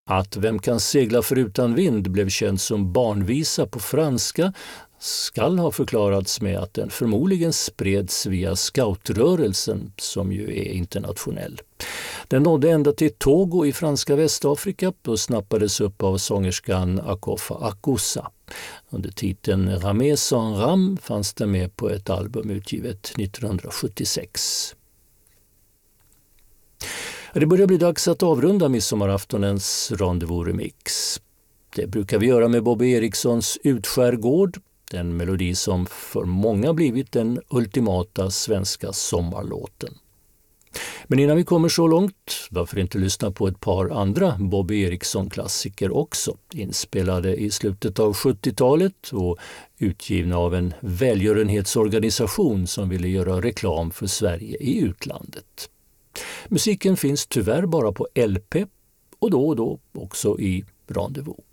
Att Vem kan segla förutan vind blev känd som barnvisa på franska skall ha förklarats med att den förmodligen spreds via scoutrörelsen som ju är internationell. Den nådde ända till Togo i franska Västafrika och snappades upp av sångerskan Akofa Akusa. Under titeln Ramé sans ram fanns den med på ett album utgivet 1976. Det börjar bli dags att avrunda midsommaraftonens Rendezvous Remix. Det brukar vi göra med Bobby Erikssons Utskärgård, den melodi som för många blivit den ultimata svenska sommarlåten. Men innan vi kommer så långt, varför inte lyssna på ett par andra Bobby Eriksson-klassiker också, inspelade i slutet av 70-talet och utgivna av en välgörenhetsorganisation som ville göra reklam för Sverige i utlandet. Musiken finns tyvärr bara på LP och då också i Rendezvous.